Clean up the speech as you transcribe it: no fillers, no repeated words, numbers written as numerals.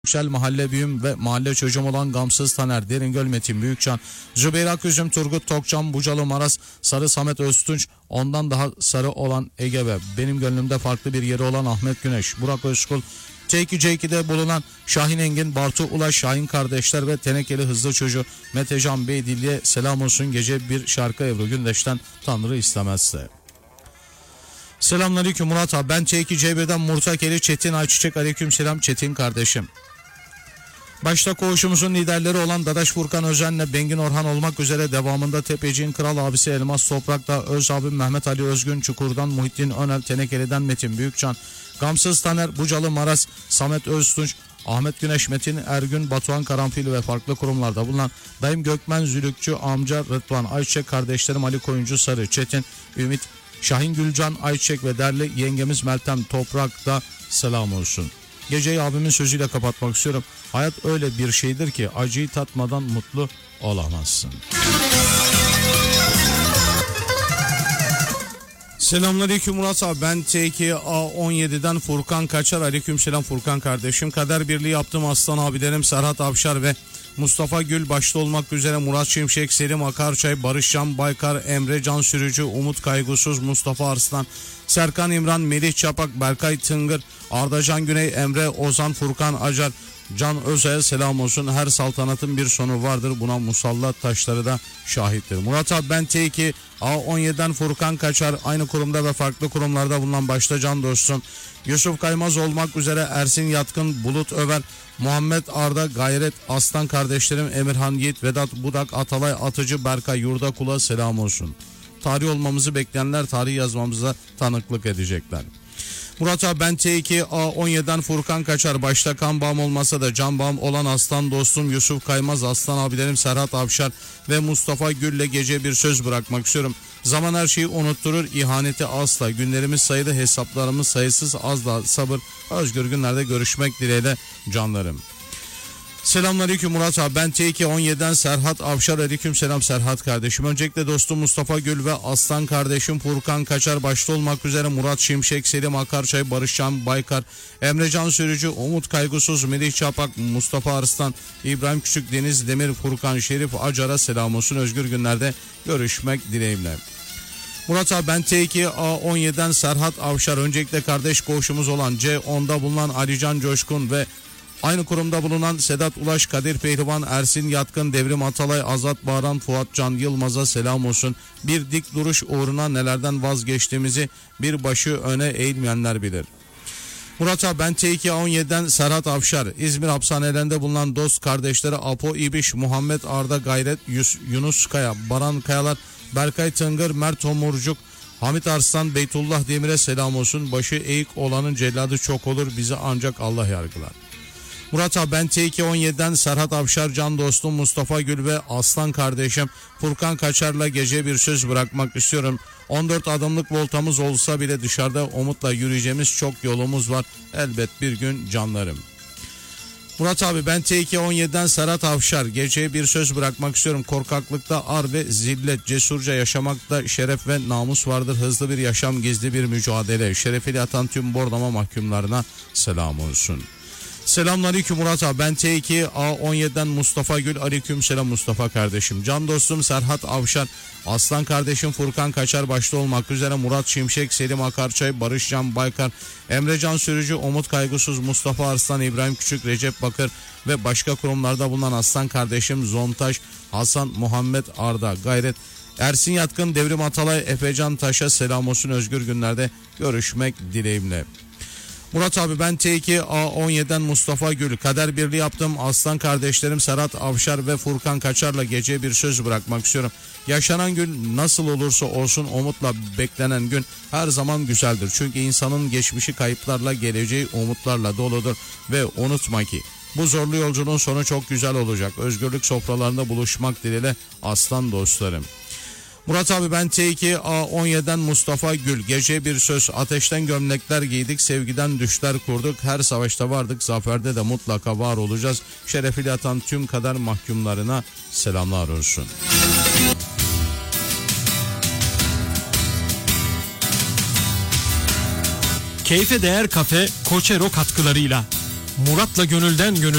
Yüksel mahalle büyüm ve mahalle çocuğum olan Gamsız Taner, Deringöl Metin Büyükcan, Zübeyir Aküzüm, Turgut Tokcan, Bucalı Maras, Sarı Samet Öztunç, ondan daha sarı olan Ege ve benim gönlümde farklı bir yeri olan Ahmet Güneş, Burak Özkul, T2C2'de bulunan Şahin Engin, Bartu Ulaş, Şahin kardeşler ve Tenekeli Hızlı Çocuğu Metecan Bey Dilli'ye selam olsun. Gece bir şarkı Ebru Gündeş'ten Tanrı istemezse. Selamünaleyküm Murat abi, ben T2C1'den Murtakeli Çetin Ayçiçek, aleykümselam Çetin kardeşim. Başta koğuşumuzun liderleri olan Dadaş Furkan Özen'le Bengin Orhan olmak üzere devamında Tepeci'nin kral abisi Elmas Toprak'ta Öz abim Mehmet Ali Özgün, Çukur'dan Muhittin Önel, Tenekeli'den Metin Büyükcan, Gamsız Taner, Bucalı Maras, Samet Öztunç, Ahmet Güneş, Metin Ergün, Batuhan Karanfil ve farklı kurumlarda bulunan Dayım Gökmen Zülükçü, amca Rıdvan Ayçiçek, kardeşlerim Ali Koyuncu Sarı, Çetin, Ümit, Şahin Gülcan Ayçiçek ve değerli yengemiz Meltem Toprak'ta selam olsun. Geceyi abimin sözüyle kapatmak istiyorum. Hayat öyle bir şeydir ki acıyı tatmadan mutlu olamazsın. Selamünaleyküm Murat abi, ben T2A17'den Furkan Kaçar, aleykümselam Furkan kardeşim. Kader birliği yaptığım aslan abilerim Serhat Avşar ve Mustafa Gül başta olmak üzere Murat Şimşek, Selim Akarçay, Barış Can Baykar, Emre Can Sürücü, Umut Kaygusuz, Mustafa Arslan, Serkan İmran, Melih Çapak, Berkay Tıngır, Arda Can Güney, Emre Ozan, Furkan Acar, Can Özay'a selam olsun. Her saltanatın bir sonu vardır. Buna musallat taşları da şahittir. Murat abi, ben T2 A17'den Furkan Kaçar, aynı kurumda ve farklı kurumlarda bulunan başta can dostum Yusuf Kaymaz olmak üzere Ersin Yatkın, Bulut Över, Muhammed Arda, Gayret Aslan kardeşlerim Emirhan Yiğit, Vedat Budak, Atalay Atıcı, Berkay Yurdakula selam olsun. Tarih olmamızı bekleyenler tarih yazmamıza tanıklık edecekler. Murat abi, ben T2A17'den Furkan Kaçar, başta kan bağım olmasa da can bağım olan aslan dostum Yusuf Kaymaz, aslan abilerim Serhat Avşar ve Mustafa Gül'le gece bir söz bırakmak istiyorum. Zaman her şeyi unutturur, ihaneti asla. Günlerimiz sayılı, hesaplarımız sayısız, az da sabır. Özgür günlerde görüşmek dileğiyle canlarım. Selamünaleyküm Murat abi, ben T217'den Serhat Avşar, aleykümselam Serhat kardeşim. Öncelikle dostum Mustafa Gül ve aslan kardeşim Furkan Kaçar başta olmak üzere Murat Şimşek, Selim Akarçay, Barış Can Baykar, Emre Can Sürücü, Umut Kaygusuz, Melih Çapak, Mustafa Arslan, İbrahim Küçük, Deniz Demir, Furkan Şerif Acar'a selam olsun. Özgür günlerde görüşmek dileğimle. Murat abi, ben T2A17'den Serhat Avşar, öncelikle kardeş koğuşumuz olan C10'da bulunan Alican Coşkun ve aynı kurumda bulunan Sedat Ulaş, Kadir Pehlivan, Ersin Yatkın, Devrim Atalay, Azat Bağıran, Fuat Can Yılmaz'a selam olsun. Bir dik duruş uğruna nelerden vazgeçtiğimizi bir başı öne eğilmeyenler bilir. Murat abi, ben T2A17'den Serhat Avşar, İzmir hapishanelerinde bulunan dost kardeşleri Apo İbiş, Muhammed Arda Gayret, Yunus Kaya, Baran Kayalar, Berkay Tıngır, Mert Homurcuk, Hamit Arslan, Beytullah Demir'e selam olsun. Başı eğik olanın celladı çok olur, bizi ancak Allah yargılar. Murat abi, ben T217'den Serhat Avşar, can dostum Mustafa Gül ve aslan kardeşim Furkan Kaçar'la gece bir söz bırakmak istiyorum. 14 adımlık voltamız olsa bile dışarıda umutla yürüyeceğimiz çok yolumuz var. Elbet bir gün canlarım. Murat abi, ben T217'den Serhat Avşar, geceye bir söz bırakmak istiyorum. Korkaklıkta ar ve zillet, cesurca yaşamakta şeref ve namus vardır. Hızlı bir yaşam, gizli bir mücadele. Şerefiyle yatan tüm bordama mahkumlarına selam olsun. Selamünaleyküm Murat abi, ben T2A17'den Mustafa Gül, aleykümselam Mustafa kardeşim. Can dostum Serhat Avşar, aslan kardeşim Furkan Kaçar başta olmak üzere Murat Şimşek, Selim Akarçay, Barış Can Baykar, Emre Can Sürücü, Umut Kaygusuz, Mustafa Arslan, İbrahim Küçük, Recep Bakır ve başka kurumlarda bulunan aslan kardeşim Zontaş, Hasan Muhammed Arda Gayret, Ersin Yatkın, Devrim Atalay, Efecan Taş'a selam olsun. Özgür günlerde görüşmek dileğimle. Murat abi, ben T2A17'den Mustafa Gül, kader birliği yaptığım aslan kardeşlerim Serhat Avşar ve Furkan Kaçar'la gece bir söz bırakmak istiyorum. Yaşanan gün nasıl olursa olsun umutla beklenen gün her zaman güzeldir. Çünkü insanın geçmişi kayıplarla, geleceği umutlarla doludur ve unutma ki bu zorlu yolculuğun sonu çok güzel olacak. Özgürlük sofralarında buluşmak dileğiyle aslan dostlarım. Murat abi, ben T2A17'den Mustafa Gül, gece bir söz, ateşten gömlekler giydik, sevgiden düşler kurduk, her savaşta vardık, zaferde de mutlaka var olacağız. Şerefiyle yatan tüm kader mahkumlarına selamlar olsun. Keyfe Değer Kafe, Koçero katkılarıyla Murat'la gönülden gönül